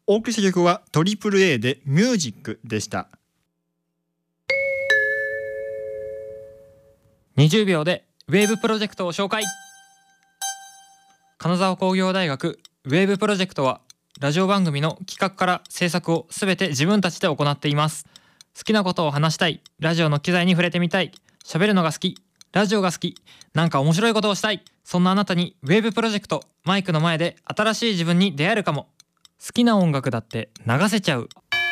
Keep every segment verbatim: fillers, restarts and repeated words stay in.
お送りした曲は トリプルエー でミュージックでした。 にじゅうびょうでウェーブプロジェクトを紹介。金沢工業大学ウェーブプロジェクトはラジオ番組の企画から制作をすべて自分たちで行っています。好きなことを話したい、ラジオの機材に触れてみたい、喋るのが好き、ラジオが好き、なんか面白いことをしたい、そんなあなたにウェーブプロジェクト、マイクの前で新しい自分に出会えるかも。好きな音楽だって流せちゃう。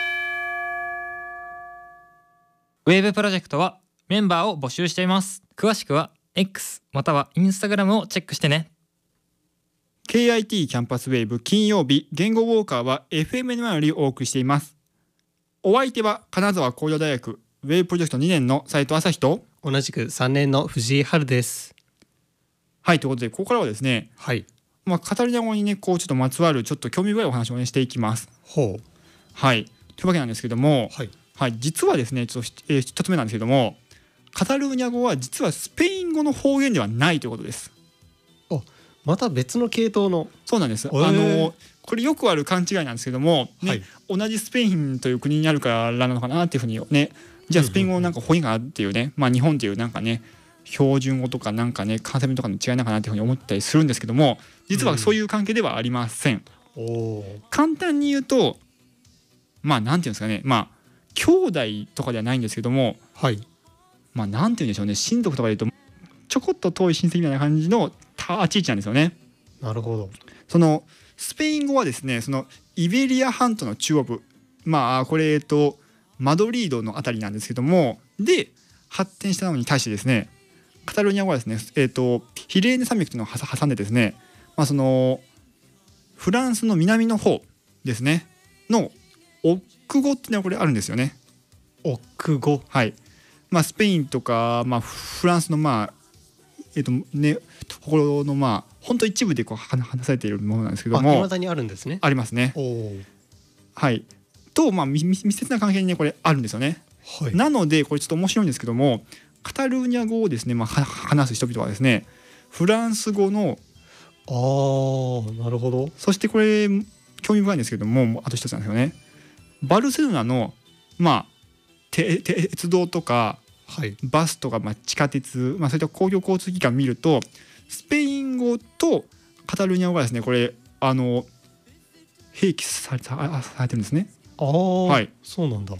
ウェーブプロジェクトはメンバーを募集しています。詳しくは X または Instagram をチェックしてね。 ケーアイティー キャンパスウェーブ金曜日言語ウォーカーは エフエムエヌワン よりお送りしています。お相手は金沢工業大学ウェーブプロジェクトにねんの斉藤朝日と同じくさんねんの藤井春です。 はい、ということでここからはですね、 はいまあ、カタルニャ語にねこうちょっとまつわるちょっと興味深いお話をねしていきます。 ほうはいというわけなんですけども、 はい、 はい、実はですねちょっと、えー、一つ目なんですけども、カタルーニャ語は実はスペイン語の方言ではないということです。 あ、また別の系統の。 そうなんです、 えー、 あのこれよくある勘違いなんですけども、ね、はい、同じスペインという国にあるからなのかなっていうふうにね、じゃあスペイン語なんか方言があるっていうね、まあ、日本っていうなんかね標準語とかなんかね関西弁とかの違いなのかなっていうふうに思ったりするんですけども、実はそういう関係ではありません。 うん、お簡単に言うとまあなんていうんですかね、まあ兄弟とかではないんですけども、 はい、 まあなんていうんでしょうね、親族とかで言うとちょこっと遠い親戚みたいな感じの立ち位置なんですよね。 なるほど。 そのスペイン語はですね、そのイベリア半島の中央部、まあこれえっとマドリードのあたりなんですけどもで発展したのに対してですね、カタルーニャ語はですね、えっとヒレーネ山脈というのを挟んでですね、まあそのフランスの南の方ですねのオック語っていうのはこれあるんですよね。 オック語、 はい、まあ、スペインとか、まあ、フランスのまあえっとねところのまあ本当一部でこう話されているものなんですけども、 あ、未だにあるんですね。 ありますね。 おはいと、まあ、密接な関係にねこれあるんですよね。 はい、 なのでこれちょっと面白いんですけども、カタルーニャ語をですね、まあ、話す人々はですねフランス語の、 あー、なるほど。 そしてこれ興味深いんですけども、あと一つなんですよね、バルセロナのまあ鉄道とかはい、 バスとか、まあ、地下鉄、まあ、そういった公共交通機関を見るとスペイン語とカタルーニャ語がですねこれあの併記されたされてるんですね。 あー、 はい、 そうなんだ。